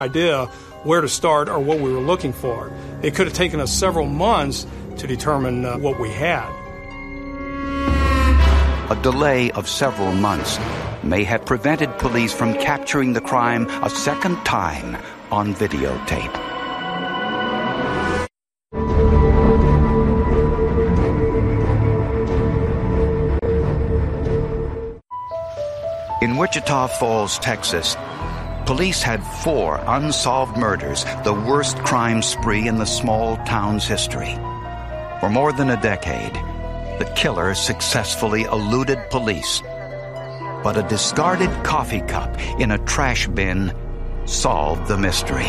idea where to start or what we were looking for. It could have taken us several months to determine what we had. A delay of several months may have prevented police from capturing the crime a second time on videotape. In Wichita Falls, Texas, police had 4 unsolved murders, the worst crime spree in the small town's history. For more than a decade, the killer successfully eluded police. But a discarded coffee cup in a trash bin solved the mystery.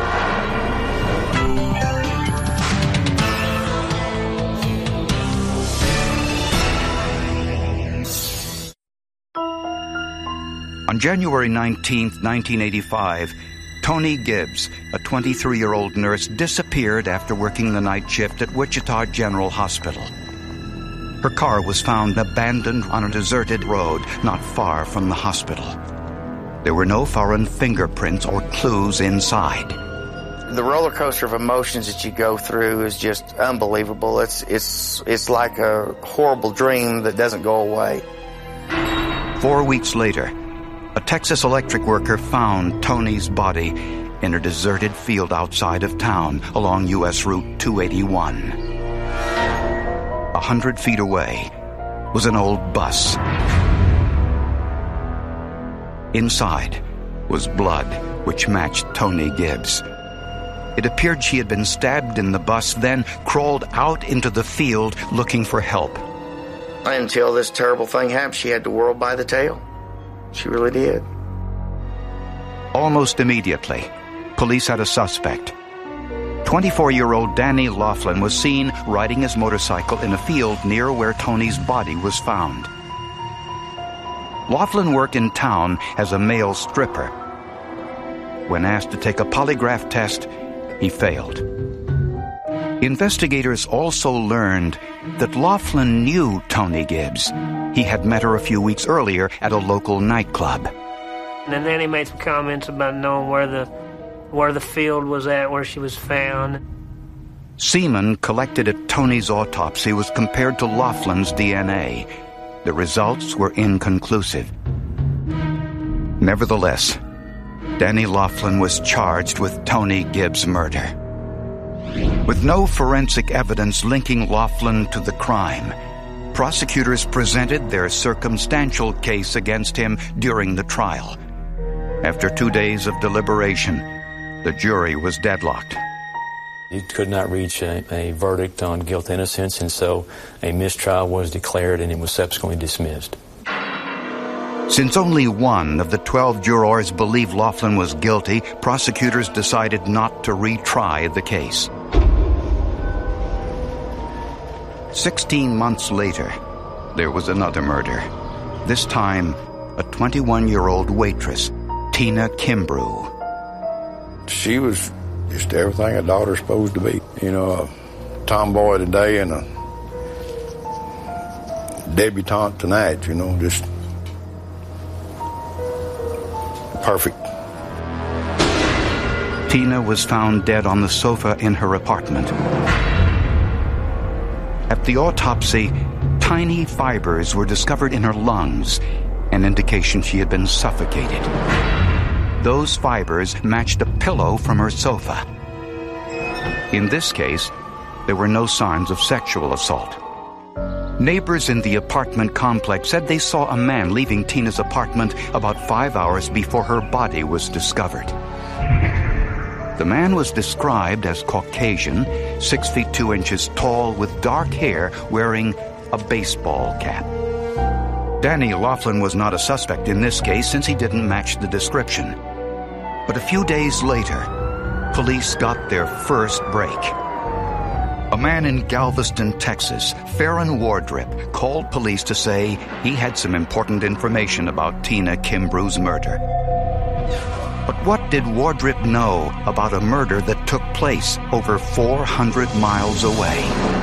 On January 19, 1985, Toni Gibbs, a 23-year-old nurse, disappeared after working the night shift at Wichita General Hospital. Her car was found abandoned on a deserted road not far from the hospital. There were no foreign fingerprints or clues inside. The roller coaster of emotions that you go through is just unbelievable. It's like a horrible dream that doesn't go away. 4 weeks later, a Texas electric worker found Toni's body in a deserted field outside of town along U.S. Route 281. 100 feet away was an old bus. Inside was blood which matched Toni Gibbs. It appeared she had been stabbed in the bus, then crawled out into the field looking for help. Until this terrible thing happened, she had the world by the tail. She really did. Almost immediately, police had a suspect. 24-year-old Danny Laughlin was seen riding his motorcycle in a field near where Toni's body was found. Laughlin worked in town as a male stripper. When asked to take a polygraph test, he failed. Investigators also learned that Laughlin knew Toni Gibbs. He had met her a few weeks earlier at a local nightclub. And then he made some comments about knowing where the field was at, where she was found. Semen collected at Toni's autopsy was compared to Laughlin's DNA. The results were inconclusive. Nevertheless, Danny Laughlin was charged with Toni Gibbs' murder. With no forensic evidence linking Laughlin to the crime, prosecutors presented their circumstantial case against him during the trial. After 2 days of deliberation, the jury was deadlocked. He could not reach a verdict on guilt innocence, and so a mistrial was declared and it was subsequently dismissed. Since only one of the 12 jurors believed Laughlin was guilty, prosecutors decided not to retry the case. 16 months later, there was another murder. This time, a 21-year-old waitress, Tina Kimbrough. She was just everything a daughter's supposed to be. You know, a tomboy today and a debutante tonight, you know, just perfect. Tina was found dead on the sofa in her apartment. At the autopsy, tiny fibers were discovered in her lungs, an indication she had been suffocated. Those fibers matched a pillow from her sofa. In this case, there were no signs of sexual assault. Neighbors in the apartment complex said they saw a man leaving Tina's apartment about 5 hours before her body was discovered. The man was described as Caucasian, 6 feet 2 inches tall, with dark hair, wearing a baseball cap. Danny Laughlin was not a suspect in this case since he didn't match the description. But a few days later, police got their first break. A man in Galveston, Texas, Farron Wardrip, called police to say he had some important information about Tina Kimbrough's murder. But what did Wardrip know about a murder that took place over 400 miles away?